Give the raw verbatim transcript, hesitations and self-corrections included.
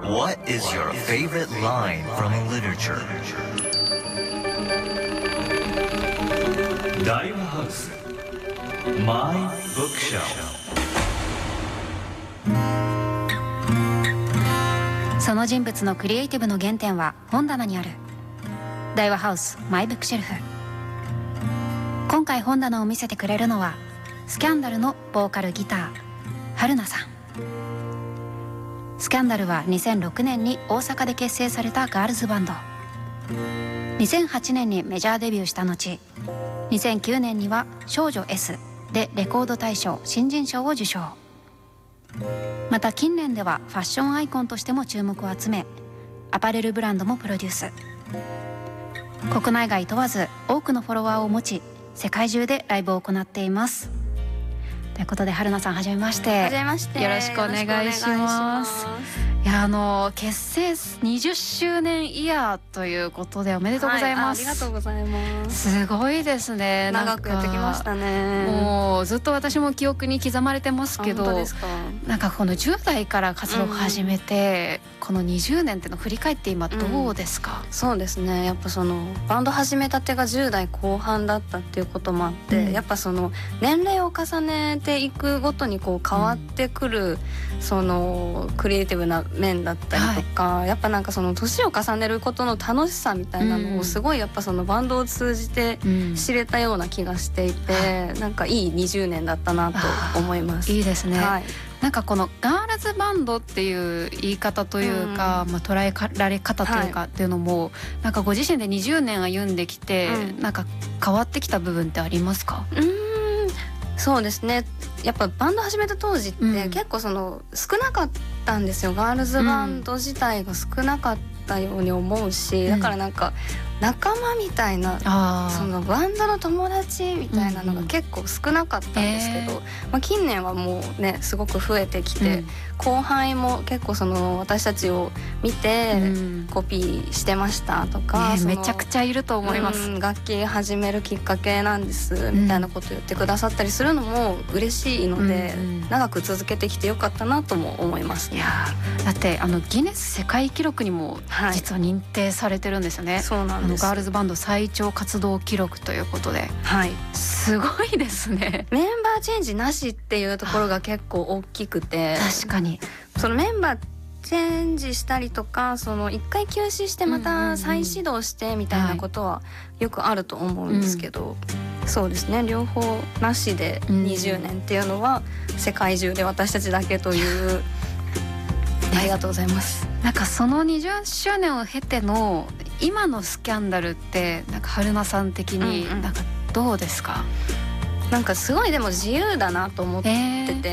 What is your favorite line from literature? 大和ハウス My Bookshelf。 その人物のクリエイティブの原点は本棚にある。大和ハウスマイブックシェルフ。今回本棚を見せてくれるのはスキャンダルのボーカルギター春菜さん。スキャンダルはにせんろくねんに大阪で結成されたガールズバンド。にせんはちねんにメジャーデビューした後、にせんきゅうねんには少女 S でレコード大賞新人賞を受賞。また近年ではファッションアイコンとしても注目を集め、アパレルブランドもプロデュース。国内外問わず多くのフォロワーを持ち、世界中でライブを行っています。ということで春菜さん、はじめまして。 はじめまして。 よろしくお願いします。いや、あの結成にじゅっしゅうねんイヤーということでおめでとうございます。 はい、あ、ありがとうございます。 すごいですね。 長くやってきましたね。 もうずっと私も記憶に刻まれてますけど、 本当ですか。 なんかこのじゅう代から活動を始めて、うん、このにじゅうねんってのを振り返って今どうですか？ うん、そうですね、やっぱそのバンド始めたてがじゅう代後半だったっていうこともあって、うん、やっぱその年齢を重ねていくごとにこう変わってくる、うん、そのクリエイティブな面だったりとか、はい、やっぱなんかその年を重ねることの楽しさみたいなのをすごいやっぱそのバンドを通じて知れたような気がしていて、うん、なんかいいにじゅうねんだったなと思います。 いいですね、 はい。 なんかこのガールズバンドっていう言い方というか、うん、まあ、捉えられ方というかっていうのも、はい、なんかご自身でにじゅうねん歩んできて、うん、なんか変わってきた部分ってありますか？ うーん、そうですね、やっぱバンド始めた当時って結構その少なかったんですよ、ガールズバンド自体が少なかったように思うし、うん、だからなんか仲間みたいな、そのバンドの友達みたいなのが結構少なかったんですけど、うん、まあ、近年はもうねすごく増えてきて、うん、後輩も結構その私たちを見てコピーしてましたとか、 ね、めちゃくちゃいると思います、 うん、楽器始めるきっかけなんですみたいなこと言ってくださったりするのも嬉しいので、うん、長く続けてきてよかったなとも思いますね。 いやだってあのギネス世界記録にも実は認定されてるんですよね、はい、 そうなんです。 ガールズバンド最長活動記録ということで、 はい、 すごいですね。 メンバーチェンジなしっていうところが結構大きくて、 確かにそのメンバーチェンジしたりとか、その一回休止してまた再始動してみたいなことはよくあると思うんですけど、はい、そうですね、両方なしでにじゅうねんっていうのは世界中で私たちだけという、ありがとうございます。 なんかそのにじゅっしゅうねんを経ての今のスキャンダルってなんか春菜さん的になんかどうですか？ うんうん、なんかすごいでも自由だなと思ってて、えー